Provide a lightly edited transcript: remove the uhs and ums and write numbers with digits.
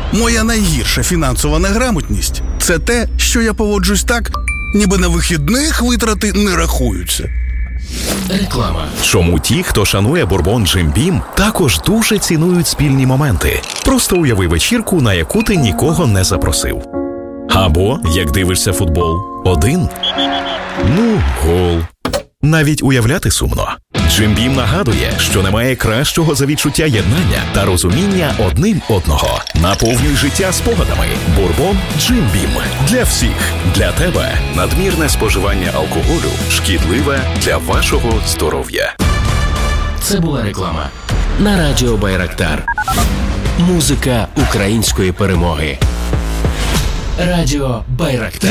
Моя найгірша фінансова неграмотність – це те, що я поводжусь так, ніби на вихідних витрати не рахуються. Реклама. Чому ті, хто шанує бурбон Джим Бім, також дуже цінують спільні моменти? Просто уяви вечірку, на яку ти нікого не запросив. Або, як дивишся футбол, один. Гол. Навіть уявляти сумно. Джим Бім нагадує, що немає кращого за відчуття єднання та розуміння одним одного. Наповнюй життя спогадами. Бурбон Джим Бім. Для всіх. Для тебе. Надмірне споживання алкоголю шкідливе для вашого здоров'я. Це була реклама. На радіо Байрактар. Музика української перемоги. Радіо Байрактар.